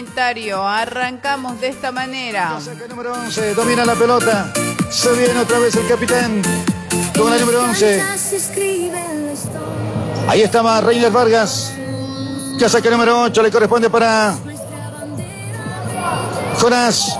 Arrancamos de esta manera. Saca el número 11, domina la pelota. Se viene otra vez el capitán con el número 11. Ahí estaba Reiner Vargas. Que saca el número 8, le corresponde para Jonás.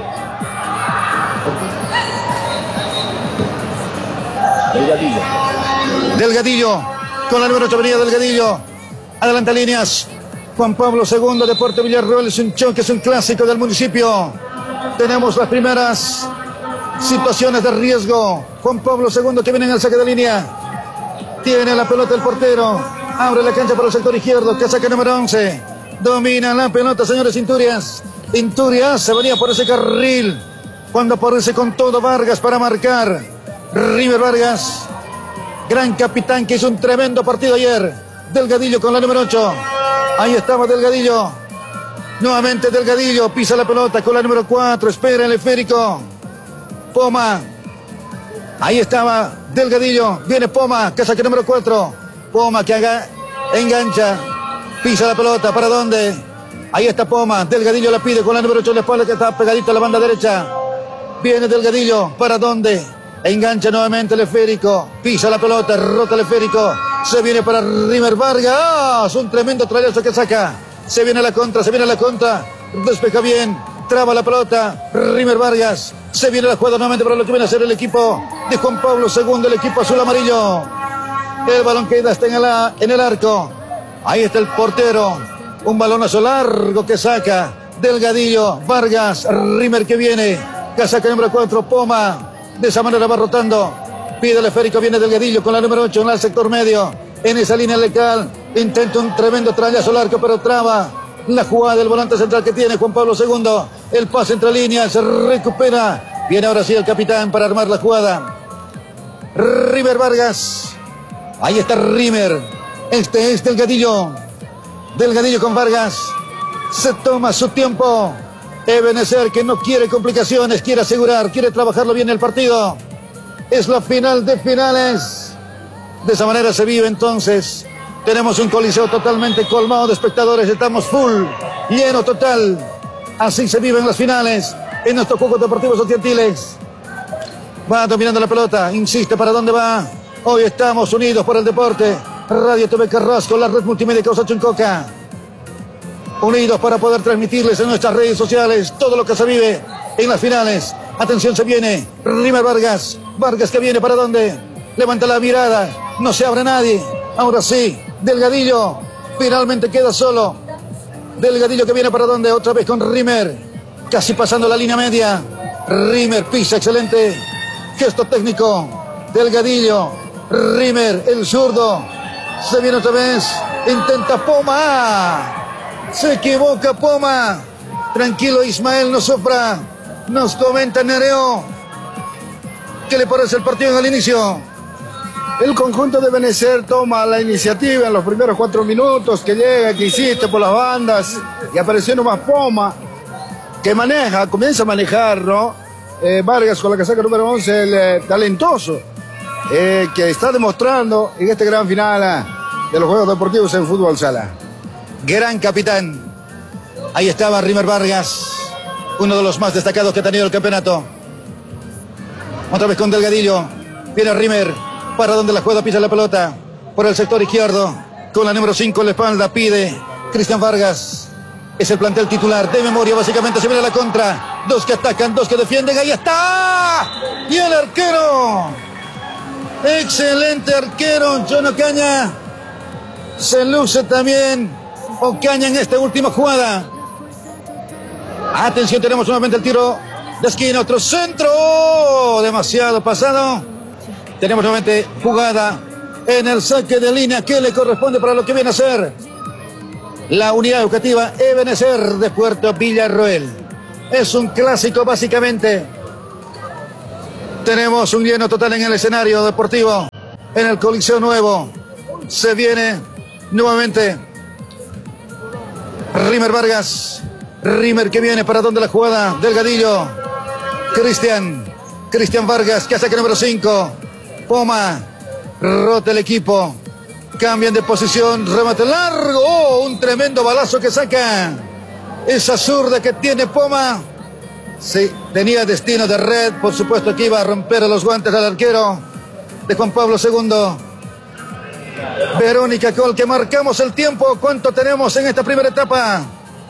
Delgadillo. Con la número 8 venía Delgadillo. Adelanta líneas. Juan Pablo II de Puerto Villarroel. Es un choque, es un clásico del municipio. Tenemos las primeras situaciones de riesgo. Juan Pablo II que viene en el saque de línea. Tiene la pelota el portero. Abre la cancha para el sector izquierdo. Que saca el número 11. Domina la pelota, señores Inturias. Inturias se venía por ese carril. Cuando aparece con todo Vargas para marcar. River Vargas. Gran capitán que hizo un tremendo partido ayer. Delgadillo con la número 8. Ahí estaba Delgadillo. Nuevamente Delgadillo. Pisa la pelota con la número 4. Espera el esférico. Poma. Ahí estaba Delgadillo. Viene Poma. Que saca el número 4. Poma que engancha. Pisa la pelota. ¿Para dónde? Ahí está Poma. Delgadillo la pide con la número 8 en la espalda que está pegadita a la banda derecha. Viene Delgadillo. ¿Para dónde? Engancha nuevamente el esférico. Pisa la pelota. Rota el esférico. Se viene para Rimer Vargas. Un tremendo trayazo que saca. Se viene la contra. Se viene la contra. Despeja bien. Traba la pelota. Rimer Vargas. Se viene la jugada nuevamente para lo que viene a ser el equipo de Juan Pablo II. El equipo azul amarillo. El balón queda está en el arco. Ahí está el portero. Un balonazo largo que saca. Delgadillo. Vargas. Rimer que viene. Que saca el número 4. Poma. De esa manera va rotando. Pide el esférico, viene Delgadillo con la número 8 en el sector medio. En esa línea legal. Intenta un tremendo trayazo al arco, pero traba la jugada del volante central que tiene Juan Pablo II. El pase entre líneas, se recupera. Viene ahora sí el capitán para armar la jugada. River Vargas. Ahí está Rimer. Este es Delgadillo. Delgadillo con Vargas. Se toma su tiempo. Ebenezer que no quiere complicaciones, quiere asegurar, quiere trabajarlo bien el partido. Es la final de finales. De esa manera se vive entonces. Tenemos un coliseo totalmente colmado de espectadores. Estamos full, lleno total. Así se viven las finales en nuestros Juegos Deportivos Estudiantiles. Va dominando la pelota. Insiste, ¿para dónde va? Hoy estamos unidos por el deporte. Radio TV Carrasco, la red multimedia Causa Chuncoca. Unidos para poder transmitirles en nuestras redes sociales todo lo que se vive en las finales. Atención, se viene Rimer Vargas. Vargas que viene, ¿para dónde? Levanta la mirada. No se abre nadie. Ahora sí, Delgadillo. Finalmente queda solo. Delgadillo que viene, ¿para dónde? Otra vez con Rimer. Casi pasando la línea media. Rimer pisa, excelente gesto técnico. Delgadillo. Rimer, el zurdo. Se viene otra vez. Intenta Poma. Se equivoca Poma. Tranquilo Ismael, no sufra. Nos comenta Nereo. ¿Qué le parece el partido al inicio? El conjunto de Benecer toma la iniciativa en los primeros 4 minutos, que llega, que insiste por las bandas, y apareció nomás Poma, que comienza a manejar, ¿no? Vargas con la casaca número 11, el talentoso, que está demostrando en este gran final de los Juegos Deportivos en Fútbol Sala. Gran capitán. Ahí estaba Rimer Vargas, uno de los más destacados que ha tenido el campeonato. Otra vez con Delgadillo. Viene Rimer. Para donde la juega, pisa la pelota. Por el sector izquierdo. Con la número 5 en la espalda. Pide Cristian Vargas. Es el plantel titular. De memoria, básicamente, se viene la contra. Dos que atacan, dos que defienden. Ahí está. Y el arquero. Excelente arquero. John Ocaña. Se luce también Ocaña en esta última jugada. Atención, tenemos nuevamente el tiro de esquina, otro centro, demasiado pasado. Tenemos nuevamente jugada en el saque de línea que le corresponde para lo que viene a ser la unidad educativa Ebenezer de Puerto Villarroel. Es un clásico básicamente. Tenemos un lleno total en el escenario deportivo, en el Coliseo Nuevo. Se viene nuevamente Rimer Vargas. Rimer que viene, ¿para dónde la jugada? Delgadillo. Cristian Vargas, que saca el número 5. Poma. Rota el equipo. Cambian de posición. Remate largo. Oh, un tremendo balazo que saca Esa zurda que tiene Poma. Sí, tenía destino de red. Por supuesto que iba a romper los guantes al arquero de Juan Pablo II. Verónica Col, que marcamos el tiempo. ¿Cuánto tenemos en esta primera etapa?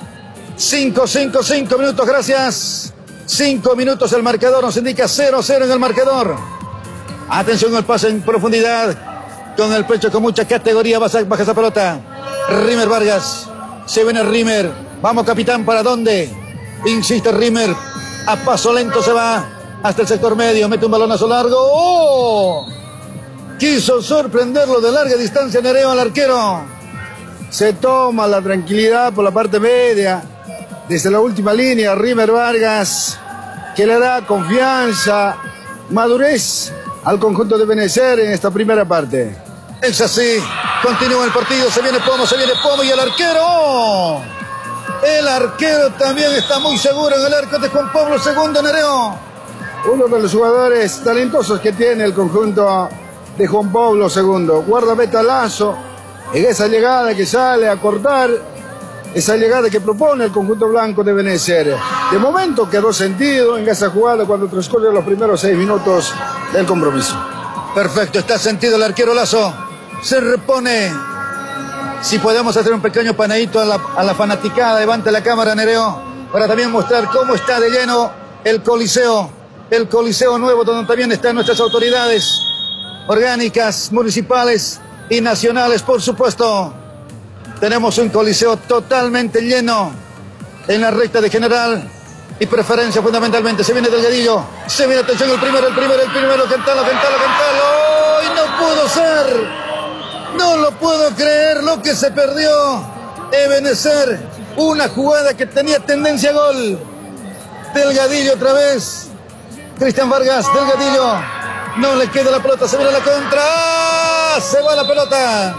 5 minutos, gracias. 5 minutos el marcador, nos indica 0-0 en el marcador. Atención al pase en profundidad. Con el pecho, con mucha categoría, baja esa pelota. Rimer Vargas. Se viene Rimer. Vamos, capitán, ¿para dónde? Insiste Rimer. A paso lento se va hasta el sector medio. Mete un balonazo largo. ¡Oh! Quiso sorprenderlo de larga distancia Nereo al arquero. Se toma la tranquilidad por la parte media. Desde la última línea, Rimer Vargas, que le da confianza, madurez al conjunto de Benecer en esta primera parte. Es así. Continúa el partido. Se viene Pomo y el arquero. El arquero también está muy seguro en el arco de Juan Pablo II, Nereo. Uno de los jugadores talentosos que tiene el conjunto de Juan Pablo II. Guardameta Lazo, en esa llegada que sale a cortar, esa llegada que propone el conjunto blanco de Benecer. De momento quedó sentido en esa jugada cuando transcurren los primeros 6 minutos del compromiso. Perfecto, está sentido el arquero Lazo. Se repone. Si podemos hacer un pequeño paneíto a la fanaticada, levante la cámara, Nereo, para también mostrar cómo está de lleno el Coliseo nuevo, donde también están nuestras autoridades orgánicas, municipales y nacionales, por supuesto. Tenemos un Coliseo totalmente lleno en la recta de general y preferencia fundamentalmente. Se viene Delgadillo, se viene, atención, el primero, cantalo. ¡Ay, no pudo ser! No lo puedo creer lo que se perdió Ebenecer. Una jugada que tenía tendencia a gol. Delgadillo otra vez. Cristian Vargas, Delgadillo. No le queda la pelota, se viene la contra. ¡Ah! Se va la pelota.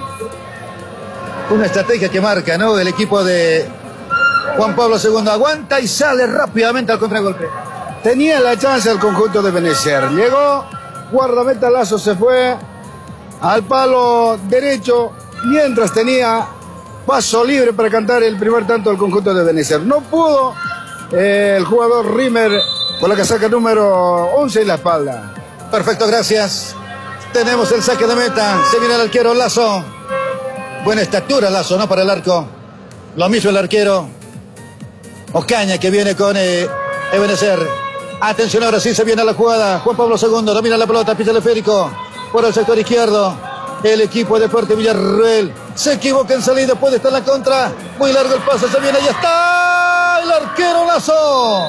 Una estrategia que marca, ¿no? El equipo de Juan Pablo II. Aguanta y sale rápidamente al contragolpe. Tenía la chance el conjunto de Benecer. Llegó, guardameta Lazo se fue al palo derecho, mientras tenía paso libre para cantar el primer tanto del conjunto de Benecer. No pudo el jugador Rimer con la casaca número 11 en la espalda. Perfecto, gracias. Tenemos el saque de meta. Se viene el arquero Lazo. Buena estatura Lazo, ¿no? Para el arco. Lo mismo el arquero Ocaña, que viene con Ebenecer. Atención, ahora sí se viene la jugada. Juan Pablo II domina la pelota, pisa el esférico por el sector izquierdo. El equipo de Fuerte Villarroel se equivoca en salida, puede estar la contra. Muy largo el pase, se viene, ya está el arquero Lazo.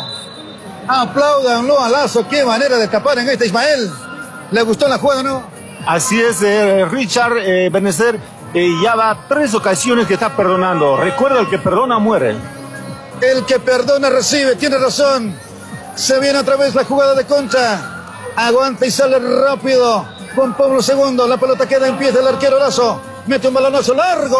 Apláudanlo a Lazo, qué manera de tapar en esta, Ismael. ¿Le gustó la jugada, no? Así es, Richard. Benecer ya va 3 ocasiones que está perdonando. Recuerda, el que perdona muere. El que perdona recibe, tiene razón. Se viene otra vez la jugada de contra. Aguanta y sale rápido Juan Pablo II. La pelota queda en pies del arquero Lazo. Mete un balonazo largo.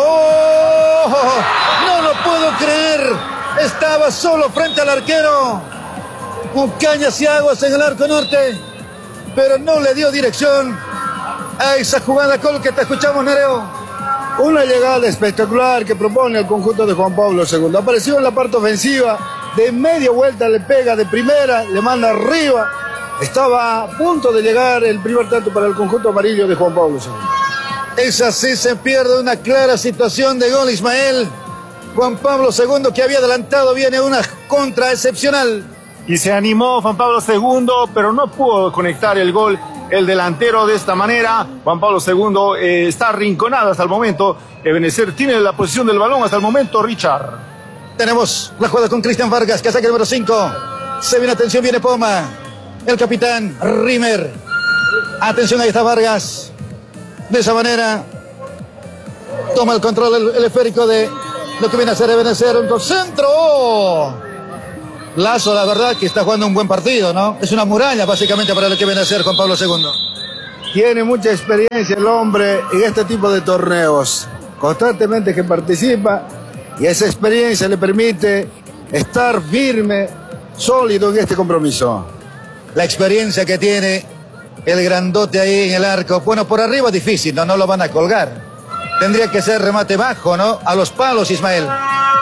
¡Oh! No lo puedo creer. Estaba solo frente al arquero. Un cañas y aguas en el arco norte, pero no le dio dirección a esa jugada. Col, que te escuchamos, Nereo. Una llegada espectacular que propone el conjunto de Juan Pablo II. Apareció en la parte ofensiva, de media vuelta le pega de primera, le manda arriba. Estaba a punto de llegar el primer tanto para el conjunto amarillo de Juan Pablo II. Es así, se pierde una clara situación de gol, Ismael. Juan Pablo II, que había adelantado, viene una contra excepcional. Y se animó Juan Pablo II, pero no pudo conectar el gol el delantero de esta manera. Juan Pablo II está arrinconado hasta el momento. Benecer tiene la posición del balón hasta el momento, Richard. Tenemos la jugada con Cristian Vargas, que saca el número 5. Se viene, atención, viene Poma. El capitán Rimer. Atención, ahí está Vargas. De esa manera toma el control el esférico de lo que viene a ser Benecer. Un centro. Lazo, la verdad que está jugando un buen partido, ¿no? Es una muralla básicamente para lo que viene a ser Juan Pablo II. Tiene mucha experiencia el hombre en este tipo de torneos. Constantemente que participa y esa experiencia le permite estar firme, sólido en este compromiso. La experiencia que tiene el grandote ahí en el arco. Bueno, por arriba difícil, no lo van a colgar. Tendría que ser remate bajo, ¿no? A los palos, Ismael.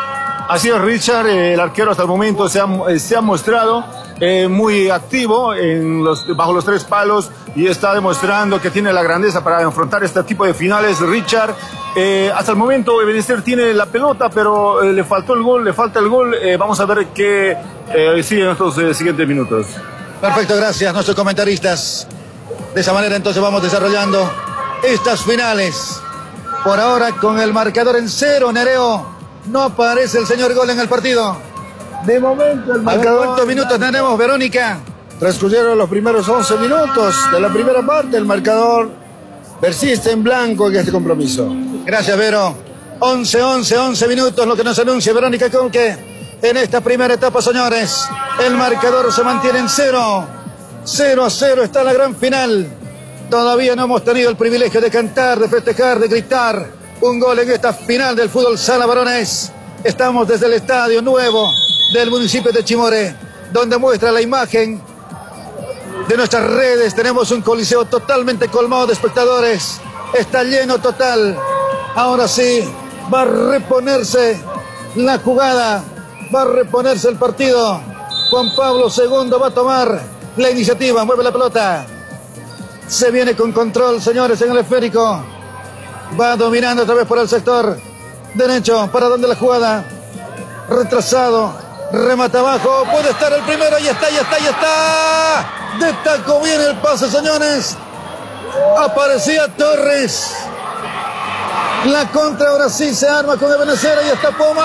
Así es, Richard, el arquero hasta el momento se ha mostrado muy activo bajo los 3 palos y está demostrando que tiene la grandeza para enfrentar este tipo de finales, Richard. Hasta el momento Ebenezer tiene la pelota, pero le falta el gol. Vamos a ver qué sigue en estos siguientes minutos. Perfecto, gracias, nuestros comentaristas. De esa manera entonces vamos desarrollando estas finales. Por ahora con el marcador en 0, Nereo. No aparece el señor gol en el partido. De momento el marcador... ¿Cuántos minutos tenemos, Verónica? Transcurrieron los primeros 11 minutos de la primera parte. El marcador persiste en blanco en este compromiso. Gracias, Vero. 11 minutos, lo que nos anuncia Verónica Conque. En esta primera etapa, señores, el marcador se mantiene en 0. 0-0 está la gran final. Todavía no hemos tenido el privilegio de cantar, de festejar, de gritar un gol en esta final del fútbol sala varones. Estamos desde el estadio nuevo del municipio de Chimoré, donde muestra la imagen de nuestras redes. Tenemos un coliseo totalmente colmado de espectadores. Está lleno total. Ahora sí, va a reponerse la jugada, va a reponerse el partido. Juan Pablo II va a tomar la iniciativa, mueve la pelota. Se viene con control, señores, en el esférico. Va dominando otra vez por el sector derecho. ¿Para dónde la jugada? Retrasado. Remata abajo. Puede estar el primero. Ahí está. De taco viene el pase, señores. Aparecía Torres. La contra ahora sí se arma con Ebenezer. Ahí está Poma.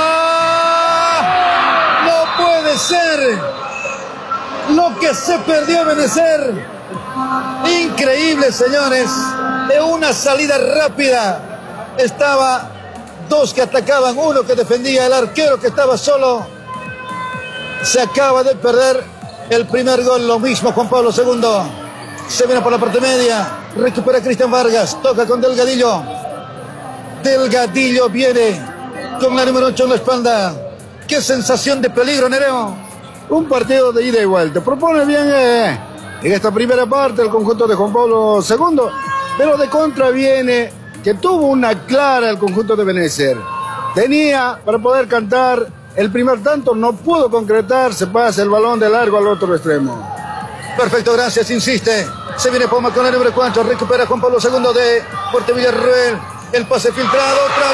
No puede ser. Lo que se perdió Ebenezer. Increíble, señores. De una salida rápida. Estaba 2 que atacaban, 1 que defendía, el arquero que estaba solo. Se acaba de perder el primer gol. Lo mismo Juan Pablo II. Se viene por la parte media. Recupera Cristian Vargas. Toca con Delgadillo. Delgadillo viene con la número 8 en la espalda. Qué sensación de peligro, Nereo. Un partido de ida y vuelta. Propone bien en esta primera parte el conjunto de Juan Pablo II. Pero de contra viene que tuvo una clara el conjunto de Ebenezer. Tenía para poder cantar el primer tanto, no pudo concretar, se pasa el balón de largo al otro extremo. Perfecto, gracias, insiste. Se viene Poma con el número 4, recupera Juan Pablo II de Puerto Villarruel. El pase filtrado otra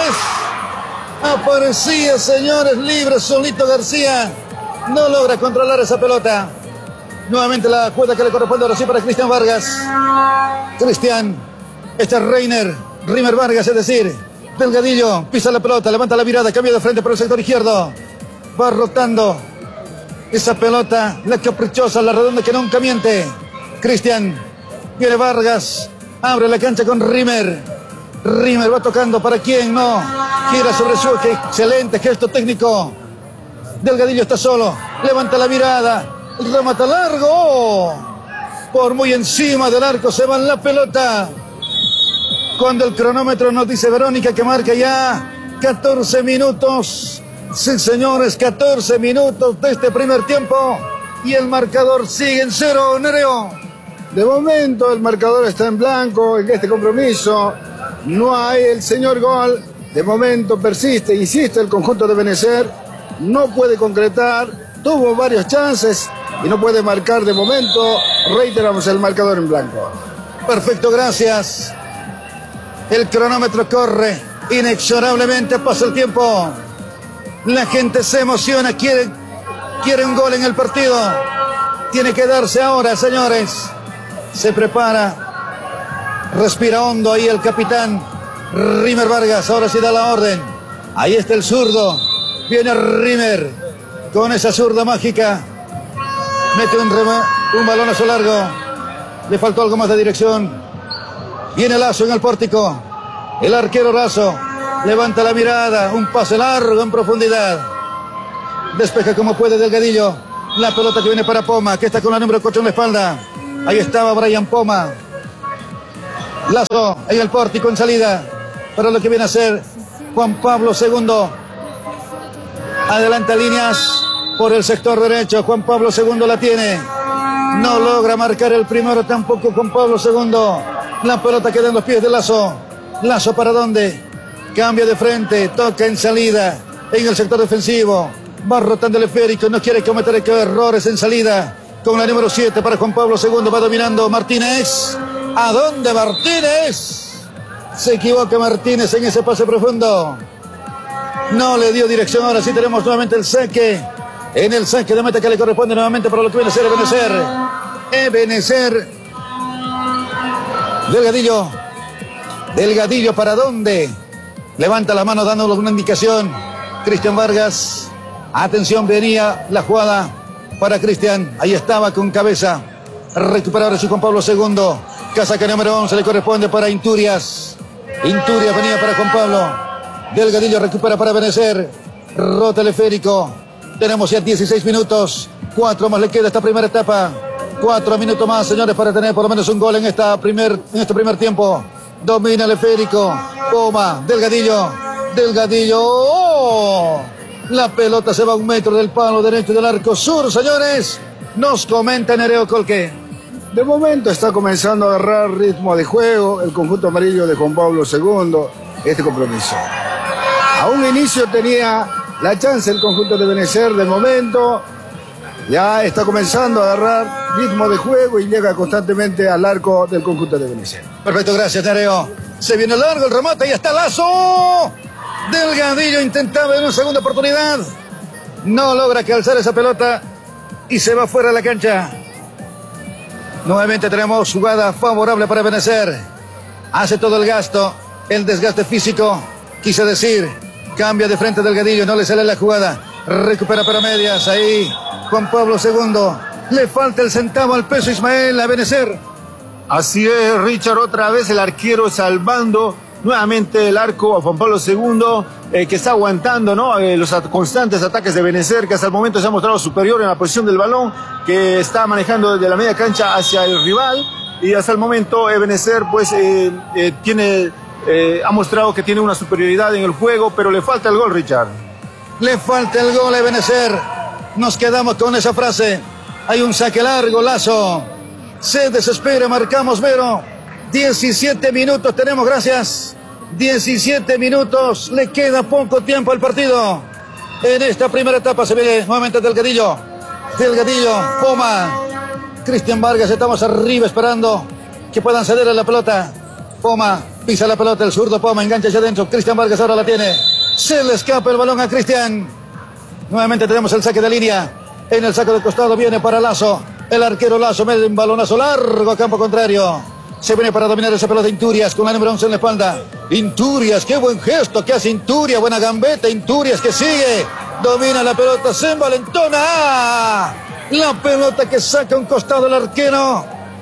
vez. Aparecía, señores, libre, solito García. No logra controlar esa pelota. Nuevamente la jugada que le corresponde ahora sí para Cristian Vargas. Cristian, este es Reimer Vargas, es decir, Delgadillo, pisa la pelota, levanta la mirada, cambia de frente por el sector izquierdo. Va rotando esa pelota, la caprichosa, la redonda que nunca miente. Cristian, viene Vargas, abre la cancha con Reimer. Reimer va tocando, ¿para quién? No, gira sobre su excelente gesto técnico. Delgadillo está solo, levanta la mirada. El remata largo. Por muy encima del arco se va la pelota. Cuando el cronómetro nos dice Verónica que marca ya 14 minutos. Sí, señores, 14 minutos de este primer tiempo. Y el marcador sigue en 0, Nereo. De momento el marcador está en blanco en este compromiso. No hay el señor gol. De momento persiste, insiste el conjunto de Ebenezer. No puede concretar. Tuvo varias chances y no puede marcar de momento. Reiteramos el marcador en blanco. Perfecto, gracias. El cronómetro corre inexorablemente, pasa el tiempo. La gente se emociona, quiere un gol en el partido. Tiene que darse ahora, señores. Se prepara, respira hondo ahí el capitán Reimer Vargas. Ahora sí da la orden. Ahí está el zurdo. Viene Reimer con esa zurda mágica. Mete un balonazo largo. Le faltó algo más de dirección. Viene Lazo en el pórtico. El arquero Lazo levanta la mirada. Un pase largo en profundidad. Despeja como puede Delgadillo. La pelota que viene para Poma, que está con la número 4 en la espalda. Ahí estaba Brian Poma. Lazo en el pórtico en salida. Para lo que viene a ser Juan Pablo II. Adelanta líneas por el sector derecho. Juan Pablo II la tiene. No logra marcar el primero tampoco Juan Pablo II. La pelota queda en los pies de Lazo. ¿Para dónde? Cambia de frente, toca en salida. en el sector defensivo. Va rotando el esférico, no quiere cometer errores en salida. Con la número 7 para Juan Pablo II, va dominando Martínez. ¿A dónde Martínez? Se equivoca Martínez en ese pase profundo. No le dio dirección, ahora sí tenemos nuevamente el saque. En el saque de meta que le corresponde nuevamente para lo que viene a ser Ebenezer. Delgadillo. Delgadillo, ¿para dónde? Levanta la mano dándole una indicación. Cristian Vargas. Atención, venía la jugada para Cristian. Ahí estaba con cabeza. Recuperador de su Juan Pablo II. Casaca número 11 le corresponde para Inturias. Inturias venía para Juan Pablo. Delgadillo recupera para Ebenezer. Rota el esférico. Tenemos ya 16 minutos. 4 más le queda esta primera etapa. 4 minutos más, señores, para tener por lo menos un gol en este primer tiempo. Domina el esférico. Poma. Delgadillo. Delgadillo. ¡Oh! La pelota se va a 1 metro del palo derecho del arco sur, señores. Nos comenta Nereo Colque. De momento está comenzando a agarrar ritmo de juego el conjunto amarillo de Juan Pablo II, este compromiso. A un inicio tenía la chance el conjunto de Ebenezer. De momento ya está comenzando a agarrar ritmo de juego y llega constantemente al arco del conjunto de Ebenezer. Perfecto, gracias, Nereo. Se viene largo el remate y está Lazo. Delgadillo intentaba en una segunda oportunidad. No logra calzar esa pelota y se va fuera de la cancha. Nuevamente tenemos jugada favorable para Ebenezer. Hace todo el gasto, el desgaste físico. Quise decir, cambia de frente Delgadillo, no le sale la jugada. Recupera para medias, ahí Juan Pablo II. Le falta el centavo al peso Ismael a Ebenezer. Así es, Richard, otra vez el arquero salvando nuevamente el arco a Juan Pablo II, que está aguantando, ¿no? Los constantes ataques de Ebenezer, que hasta el momento se ha mostrado superior en la posición del balón, que está manejando desde la media cancha hacia el rival, y hasta el momento Ebenezer pues ha mostrado que tiene una superioridad en el juego, pero le falta el gol, Richard. Le falta el gol a Ebenezer. Nos quedamos con esa frase. Hay un saque largo, Lazo. Se desespera, marcamos Vero. 17 minutos tenemos, gracias. 17 minutos, le queda poco tiempo al partido. En esta primera etapa se viene nuevamente Delgadillo. Delgadillo, Poma. Cristian Vargas, estamos arriba esperando que puedan ceder a la pelota. Poma, pisa la pelota, el zurdo Poma, engancha hacia adentro. Cristian Vargas ahora la tiene. Se le escapa el balón a Cristian. Nuevamente tenemos el saque de línea. En el saque de costado viene para Lazo. El arquero Lazo mete un balonazo largo a campo contrario. Se viene para dominar esa pelota Inturias con la número 11 en la espalda. Inturias, qué buen gesto que hace Inturias. Buena gambeta, Inturias que sigue. Domina la pelota, se envalentona. La pelota que saca un costado el arquero.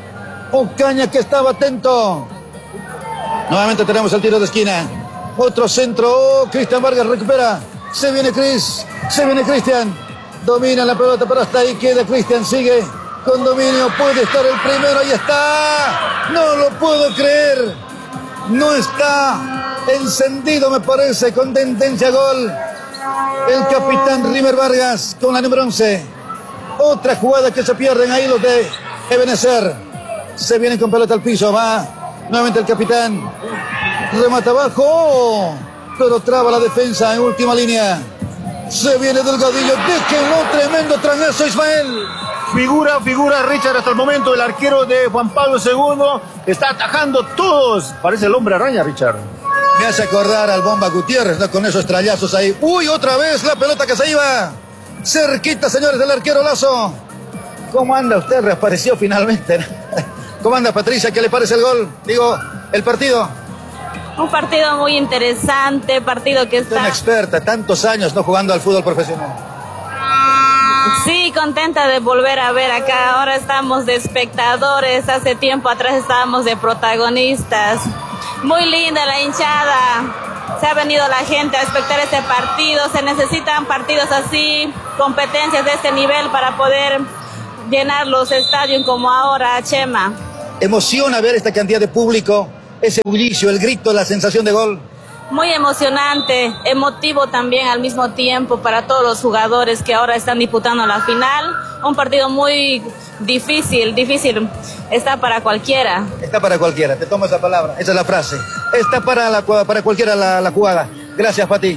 Ocaña que estaba atento. Nuevamente tenemos el tiro de esquina. Otro centro. Oh, Cristian Vargas recupera. Se viene Cristian. Domina la pelota, pero hasta ahí queda Cristian. Sigue con dominio, puede estar el primero, ahí está. No lo puedo creer. No está encendido, me parece, con tendencia a gol. El capitán Rimer Vargas con la número 11. Otra jugada que se pierden ahí los de Ebenezer. Se vienen con pelota al piso, va nuevamente el capitán. Remata abajo, pero traba la defensa en última línea. Se viene Delgadillo, déjenlo, tremendo tranazo Ismael. Figura, Richard, hasta el momento el arquero de Juan Pablo II está atajando todos. Parece el hombre araña, Richard. Me hace acordar al Bomba Gutiérrez, ¿no? Con esos trallazos ahí. ¡Uy, otra vez la pelota que se iba! Cerquita, señores, del arquero Lazo. ¿Cómo anda usted? Reapareció finalmente. ¿Cómo anda, Patricia? ¿Qué le parece el gol? Digo, el partido. Un partido muy interesante, partido que Usted es una está... experta, tantos años no jugando al fútbol profesional. Sí, contenta de volver a ver acá. Ahora estamos de espectadores. Hace tiempo atrás estábamos de protagonistas. Muy linda la hinchada. Se ha venido la gente a espectar este partido. Se necesitan partidos así, competencias de este nivel para poder llenar los estadios como ahora, Chema. Emociona ver esta cantidad de público, ese bullicio, el grito, la sensación de gol. Muy emocionante, emotivo también al mismo tiempo para todos los jugadores que ahora están disputando la final. Un partido muy difícil, está para cualquiera. Está para cualquiera, te tomo esa palabra, esa es la frase. Está para cualquiera la jugada. Gracias, Pati.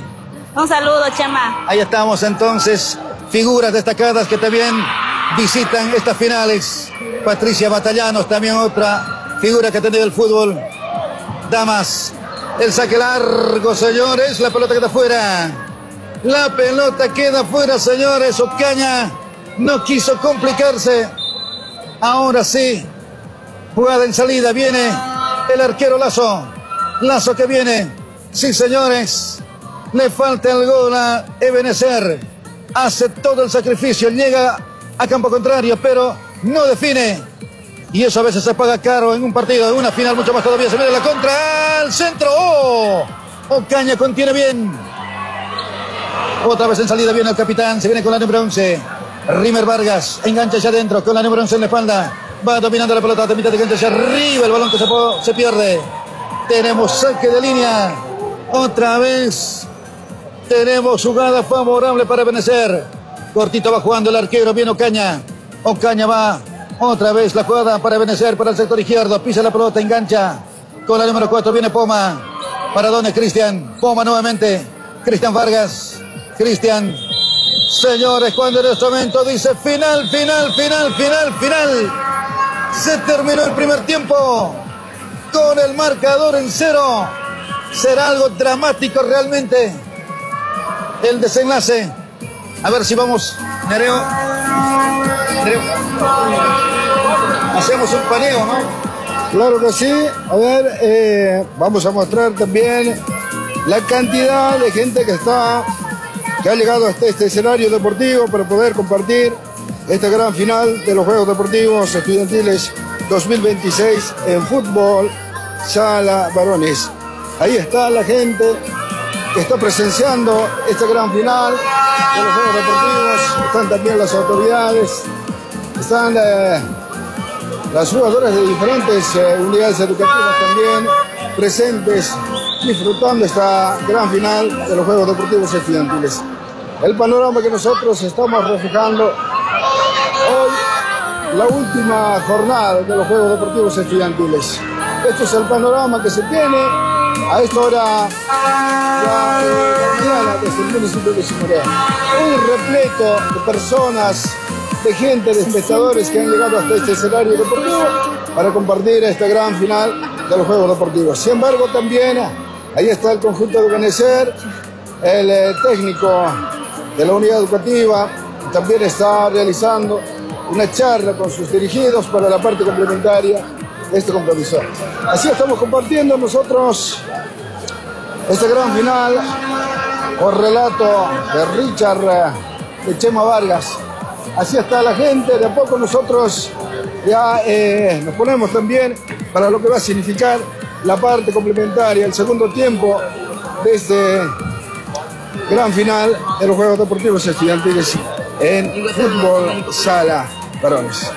Un saludo, Chema. Ahí estamos entonces, figuras destacadas que también visitan estas finales. Patricia Batallanos, también otra figura que ha tenido el fútbol. Damas, el saque largo, señores, la pelota queda fuera. La pelota queda fuera, señores. Ocaña no quiso complicarse. Ahora sí, jugada en salida, viene el arquero Lazo. Lazo que viene, sí, señores. Le falta el gol a Ebenezer. Hace todo el sacrificio, llega a campo contrario, pero no define. Y eso a veces se paga caro en un partido, en una final mucho más todavía. Se viene la contra, al centro. ¡Oh! Ocaña contiene bien. Otra vez en salida viene el capitán, se viene con la número 11. Rimer Vargas, engancha hacia adentro con la número 11 en la espalda. Va dominando la pelota de mitad de cancha hacia arriba. El balón que se pierde. Tenemos saque de línea. Otra vez tenemos jugada favorable para Ebenezer. Cortito va jugando el arquero, viene Ocaña. Ocaña va. Otra vez la jugada para Ebenezer, para el sector izquierdo. Pisa la pelota, engancha. Con la número 4 viene Poma. ¿Para dónde, Cristian? Poma nuevamente. Cristian Vargas. Cristian. Señores, cuando en este momento dice final. Se terminó el primer tiempo. Con el marcador en 0. Será algo dramático realmente el desenlace. A ver si vamos, Nereo. Hacemos un paneo, ¿no? Claro que sí. A ver, vamos a mostrar también la cantidad de gente que ha llegado hasta este escenario deportivo para poder compartir esta gran final de los Juegos Deportivos Estudiantiles 2026 en fútbol sala varones. Ahí está la gente que está presenciando esta gran final de los Juegos Deportivos. Están también las autoridades, están las jugadoras de diferentes unidades educativas también presentes, disfrutando esta gran final de los Juegos Deportivos Estudiantiles. El panorama que nosotros estamos reflejando hoy, la última jornada de los Juegos Deportivos Estudiantiles. Este es el panorama que se tiene a esta hora ya de la mañana desde el municipio de Chimoré. Muy repleto de personas, de gente, de espectadores que han llegado hasta este escenario deportivo para compartir esta gran final de los Juegos Deportivos. Sin embargo, también ahí está el conjunto de Ebenezer, el técnico de la unidad educativa, también está realizando una charla con sus dirigidos para la parte complementaria de este compromiso. Así estamos compartiendo nosotros esta gran final con relato de Richard de Chema Vargas. Así está la gente, de a poco nosotros ya nos ponemos también para lo que va a significar la parte complementaria, el segundo tiempo de este gran final de los Juegos Deportivos Estudiantiles en fútbol sala varones.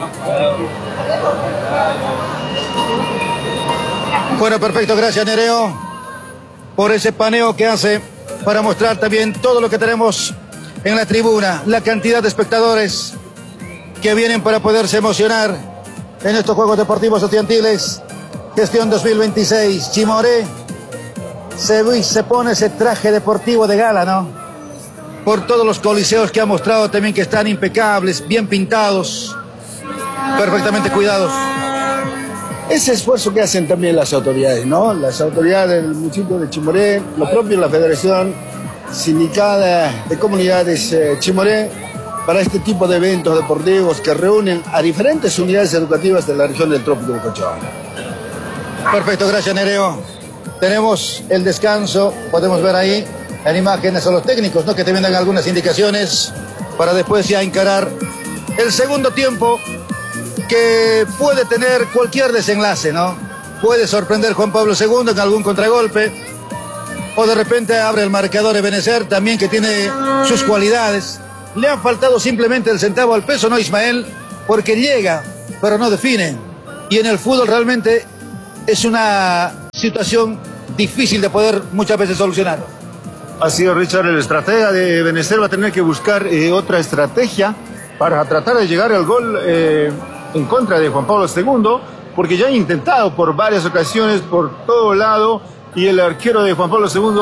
Bueno, perfecto, gracias Nereo por ese paneo que hace para mostrar también todo lo que tenemos en la tribuna, la cantidad de espectadores que vienen para poderse emocionar en estos Juegos Deportivos Estudiantiles, gestión 2026. Chimoré se pone ese traje deportivo de gala, ¿no? Por todos los coliseos que ha mostrado también que están impecables, bien pintados, perfectamente cuidados. Ese esfuerzo que hacen también las autoridades, ¿no? Las autoridades del municipio de Chimoré, lo propio la Federación Sindical de Comunidades Chimoré, para este tipo de eventos deportivos que reúnen a diferentes unidades educativas de la región del Trópico de Cochabamba. Perfecto, gracias Nereo. Tenemos el descanso, podemos ver ahí en imágenes a los técnicos, ¿no? Que te vendan algunas indicaciones para después ya encarar el segundo tiempo, que puede tener cualquier desenlace, ¿no? Puede sorprender Juan Pablo II en algún contragolpe, o de repente abre el marcador Ebenezer, también que tiene sus cualidades. Le han faltado simplemente el centavo al peso, ¿no, Ismael? Porque llega, pero no define. Y en el fútbol realmente es una situación difícil de poder muchas veces solucionar. Así es, Richard, el estratega de Ebenezer va a tener que buscar otra estrategia para tratar de llegar al gol en contra de Juan Pablo II, porque ya ha intentado por varias ocasiones, por todo lado, y el arquero de Juan Pablo II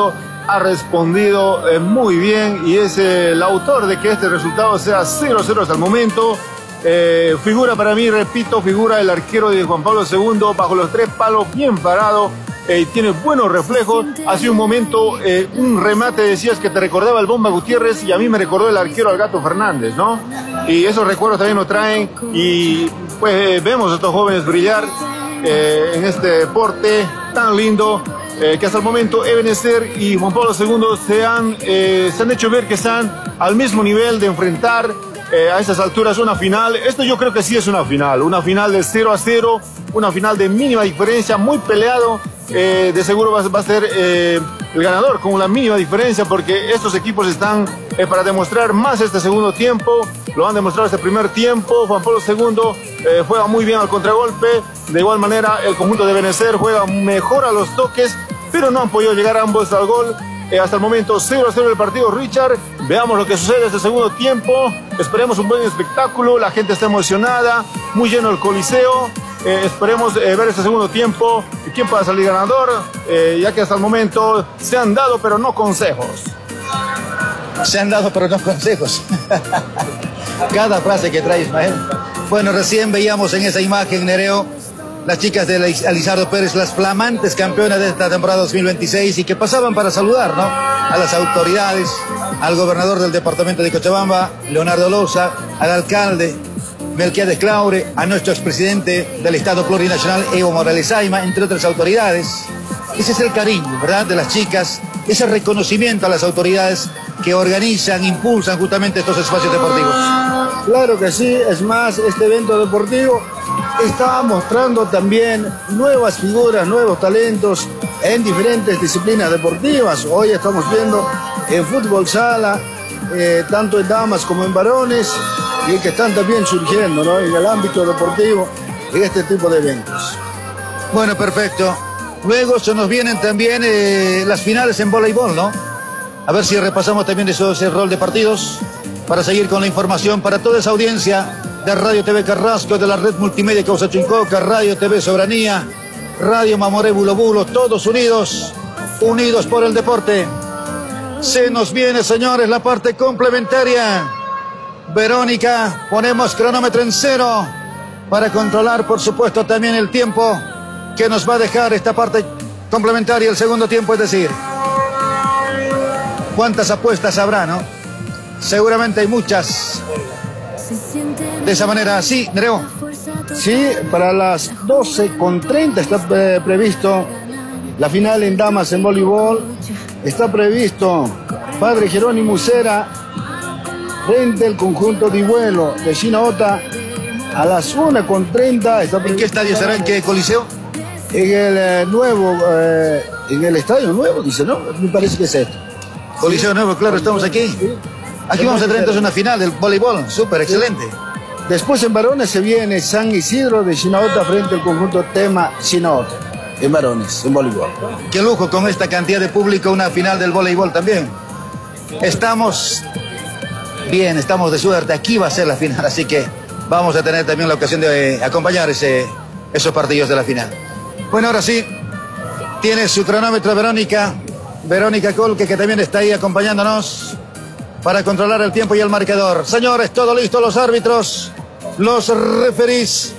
ha respondido muy bien y es el autor de que este resultado sea 0-0 hasta el momento. Figura para mí, repito, figura el arquero de Juan Pablo II, bajo los 3 palos, bien parado, tiene buenos reflejos. Hace un momento, un remate decías que te recordaba el Bomba Gutiérrez y a mí me recordó el arquero al Gato Fernández, ¿no? Y esos recuerdos también nos traen y pues vemos a estos jóvenes brillar en este deporte tan lindo. Que hasta el momento Ebenezer y Juan Pablo II se han hecho ver que están al mismo nivel de enfrentar a estas alturas una final. Esto yo creo que sí es una final de 0-0, una final de mínima diferencia, muy peleado. De seguro va a ser el ganador con la mínima diferencia, porque estos equipos están para demostrar más este segundo tiempo. Lo han demostrado este primer tiempo. Juan Pablo II juega muy bien al contragolpe. De igual manera el conjunto de Ebenezer juega mejor a los toques, pero no han podido llegar ambos al gol. Hasta el momento 0-0 el partido, Richard. Veamos lo que sucede este segundo tiempo. Esperemos un buen espectáculo. La gente está emocionada, muy lleno el coliseo. Esperemos ver este segundo tiempo. ¿Quién puede salir ganador? Ya que hasta el momento se han dado, pero no consejos. Se han dado, pero no consejos. Cada frase que trae Ismael. Bueno, recién veíamos en esa imagen, Nereo, las chicas de Alizardo Pérez, las flamantes campeonas de esta temporada 2026, y que pasaban para saludar, ¿no?, a las autoridades, al gobernador del departamento de Cochabamba, Leonardo Loza, al alcalde Melquiades Claure, a nuestro expresidente del Estado Plurinacional, Evo Morales Ayma, entre otras autoridades. Ese es el cariño, ¿verdad?, de las chicas, ese reconocimiento a las autoridades que organizan, impulsan justamente estos espacios deportivos. Claro que sí, es más, este evento deportivo está mostrando también nuevas figuras, nuevos talentos en diferentes disciplinas deportivas. Hoy estamos viendo en fútbol sala, tanto en damas como en varones, y que están también surgiendo, ¿no?, en el ámbito deportivo en este tipo de eventos. Bueno, perfecto. Luego se nos vienen también las finales en voleibol, ¿no? A ver si repasamos también ese rol de partidos para seguir con la información para toda esa audiencia de Radio TV Carrasco, de la red multimedia Causa Chincoca, Radio TV Soberanía, Radio Mamoré Bulo Bulo, todos unidos, unidos por el deporte. Se nos viene, señores, la parte complementaria. Verónica, ponemos cronómetro en 0 para controlar, por supuesto, también el tiempo que nos va a dejar esta parte complementaria, el segundo tiempo, es decir, ¿cuántas apuestas habrá, no? Seguramente hay muchas. De esa manera, sí, Nereo. Sí, para las 12:30 está previsto la final en damas en voleibol. Está previsto Padre Jerónimo Ucera frente al conjunto de vuelo de Chinaota a las 1:30. ¿En qué estadio será? ¿En qué coliseo? En el nuevo, en el estadio nuevo, dice, ¿no? Me parece que es esto. Coliseo Nuevo, claro, estamos aquí. Sí. Aquí vamos a tener entonces una final del voleibol, súper, excelente. Después en varones se viene San Isidro de Chinaota frente al conjunto Tema Chinaota. En varones, en voleibol. Qué lujo con esta cantidad de público, una final del voleibol también. Estamos bien, estamos de suerte. Aquí va a ser la final, así que vamos a tener también la ocasión de acompañar esos partidos de la final. Bueno, ahora sí, tiene su cronómetro Verónica Colque, que también está ahí acompañándonos para controlar el tiempo y el marcador. Señores, todo listo, los árbitros, los referís,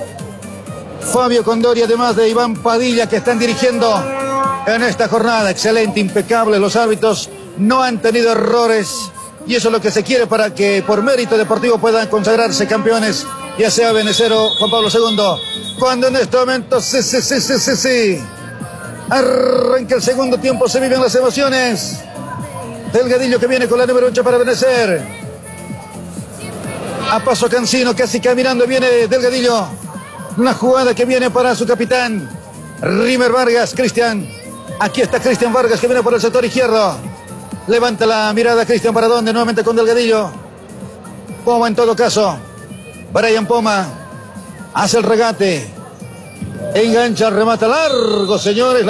Fabio Condori, además de Iván Padilla, que están dirigiendo en esta jornada. Excelente, impecable, los árbitros no han tenido errores, y eso es lo que se quiere para que por mérito deportivo puedan consagrarse campeones, ya sea Ebenezer o Juan Pablo II. Cuando en este momento sí, arranca el segundo tiempo, se viven las emociones. Delgadillo, que viene con la número 8 para Ebenezer. A paso cansino, casi caminando, viene Delgadillo. Una jugada que viene para su capitán, Rimer Vargas, Cristian. Aquí está Cristian Vargas, que viene por el sector izquierdo. Levanta la mirada Cristian, ¿para dónde? Nuevamente con Delgadillo. Poma en todo caso. Brian Poma hace el regate. Engancha, remata largo, señores.